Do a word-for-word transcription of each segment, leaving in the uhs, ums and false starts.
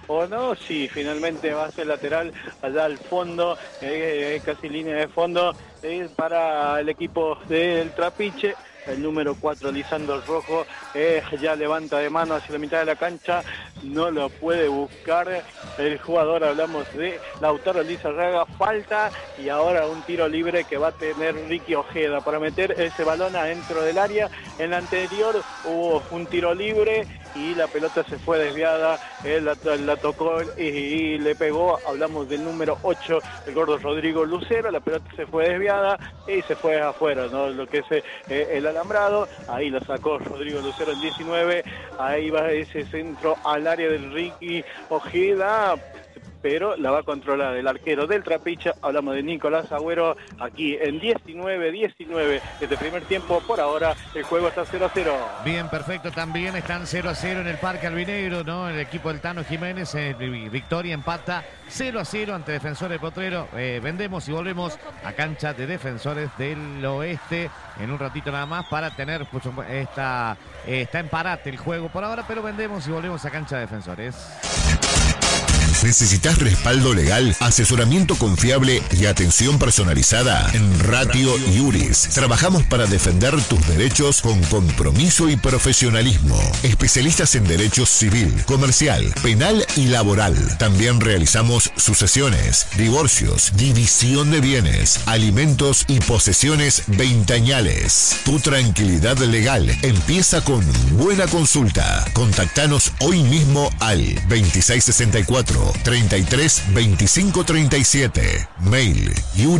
o no. Sí, finalmente va a ser lateral allá al fondo, eh, casi línea de fondo, eh, para el equipo del Trapiche. El número cuatro, Lisandro Rojo, eh, ya levanta de mano hacia la mitad de la cancha, no lo puede buscar el jugador, hablamos de Lautaro Lizarraga, falta y ahora un tiro libre que va a tener Ricky Ojeda para meter ese balón adentro del área. En la anterior hubo un tiro libre y la pelota se fue desviada, él la, la tocó y, y le pegó, hablamos del número ocho, el gordo Rodrigo Lucero, la pelota se fue desviada y se fue afuera, ¿no? Lo que es eh, el alambrado, ahí lo sacó Rodrigo Lucero el diecinueve, ahí va ese centro al área del Ricky Ojeda, pero la va a controlar el arquero del Trapiche. Hablamos de Nicolás Agüero aquí en diecinueve diecinueve este primer tiempo. Por ahora el juego está cero a cero. Bien, perfecto, también están cero a cero en el Parque Albinegro, ¿no? El equipo del Tano Jiménez, eh, victoria, empata cero a cero ante Defensores Potrero. Eh, vendemos y volvemos a cancha de Defensores del Oeste en un ratito nada más para tener, pues, esta, eh, está en parate el juego por ahora, pero vendemos y volvemos a cancha de Defensores. ¿Necesitas respaldo legal, asesoramiento confiable y atención personalizada? En Ratio Iuris trabajamos para defender tus derechos con compromiso y profesionalismo. Especialistas en derecho civil, comercial, penal y laboral. También realizamos sucesiones, divorcios, división de bienes, alimentos y posesiones veinteañales. Tu tranquilidad legal empieza con buena consulta. Contactanos hoy mismo al veintiséis sesenta y cuatro treinta y tres veinticinco treinta y siete. Mail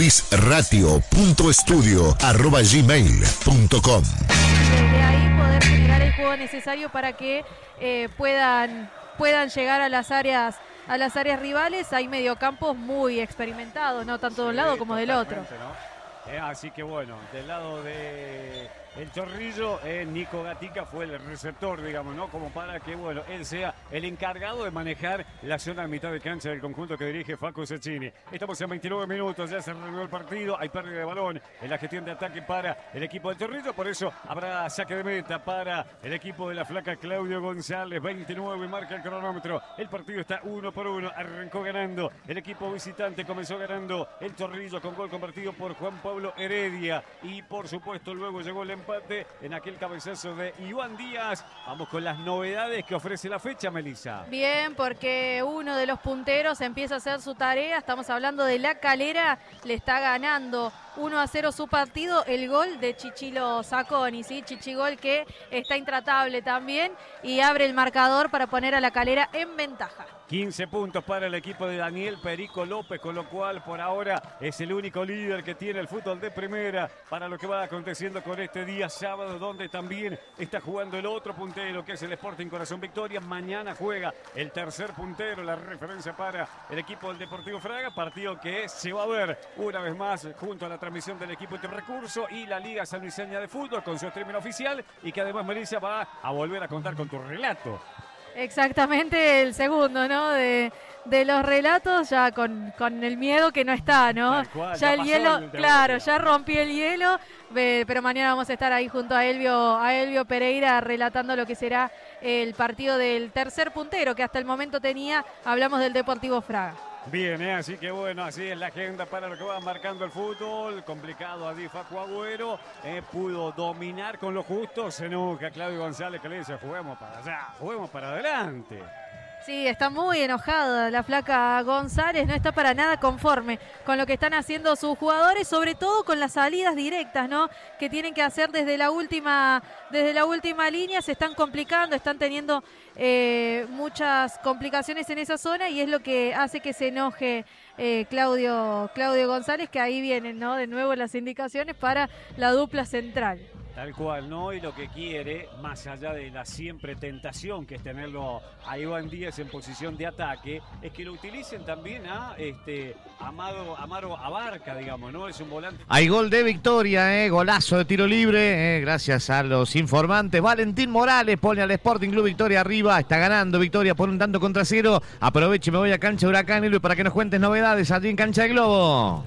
iurisratio.estudio arroba gmail punto com. Desde ahí poder generar el juego necesario para que eh, puedan, puedan llegar a las áreas a las áreas rivales. Hay mediocampos muy experimentados, no tanto de un lado como del otro. ¿No? Eh, así que bueno, del lado de el Chorrillo, eh, Nico Gatica fue el receptor, digamos, ¿no? Como para que, bueno, él sea el encargado de manejar la zona de mitad de cancha del conjunto que dirige Facu Cecchini. Estamos en veintinueve minutos, ya se reanudó el partido, hay pérdida de balón en la gestión de ataque para el equipo del Chorrillo, por eso habrá saque de meta para el equipo de la flaca Claudio González. Veintinueve marca el cronómetro, el partido está uno por uno, arrancó ganando el equipo visitante, comenzó ganando el Chorrillo con gol convertido por Juan Pablo Heredia y por supuesto luego llegó el empate en aquel cabezazo de Iván Díaz. Vamos con las novedades que ofrece la fecha, Melissa. Bien, porque uno de los punteros empieza a hacer su tarea. Estamos hablando de La Calera, le está ganando uno a cero su partido. El gol de Chichilo Zacconi, ¿sí? Chichigol que está intratable también y abre el marcador para poner a La Calera en ventaja. quince puntos para el equipo de Daniel Perico López, con lo cual por ahora es el único líder que tiene el fútbol de primera para lo que va aconteciendo con este día sábado, donde también está jugando el otro puntero que es el Sporting Corazón Victoria. Mañana juega el tercer puntero, la referencia para el equipo del Deportivo Fraga, partido que se va a ver una vez más junto a la transmisión del equipo de Recurso y la Liga Sanluiseña de Fútbol con su streaming oficial, y que además Melissa va a volver a contar con tu relato. Exactamente, el segundo, ¿no? De, de los relatos, ya con, con el miedo que no está, ¿no? Cual, ya, ya el hielo, el claro, ya rompió el hielo, eh, pero mañana vamos a estar ahí junto a Elvio, a Elvio Pereira relatando lo que será el partido del tercer puntero que hasta el momento tenía, hablamos del Deportivo Fraga. Bien, ¿eh? Así que bueno, así es la agenda para lo que va marcando el fútbol. Complicado a Di Facu Agüero, eh, pudo dominar con lo justo. Se enoja Claudio González que le dice, juguemos para allá, juguemos para adelante. Sí, está muy enojada la flaca González, no está para nada conforme con lo que están haciendo sus jugadores, sobre todo con las salidas directas, ¿no? Que tienen que hacer desde la última, desde la última línea, se están complicando, están teniendo eh, muchas complicaciones en esa zona y es lo que hace que se enoje eh, Claudio, Claudio González, que ahí vienen, ¿no? De nuevo las indicaciones para la dupla central. Tal cual, ¿no? Y lo que quiere, más allá de la siempre tentación que es tenerlo a Iván Díaz en posición de ataque, es que lo utilicen también a este Amado, Amaro Abarca, digamos, ¿no? Es un volante. Hay gol de Victoria, eh, golazo de tiro libre, eh, gracias a los informantes. Valentín Morales pone al Sporting Club Victoria arriba, está ganando Victoria por un tanto contra cero. Aprovecho y me voy a cancha de Huracán, Elvio, para que nos cuentes novedades allí en cancha de Globo.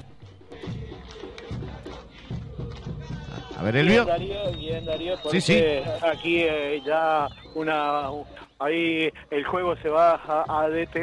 A ver, Elvio. Bien, Darío, bien, Darío, porque sí, sí. Aquí eh, ya una ahí el juego se va a, a detener.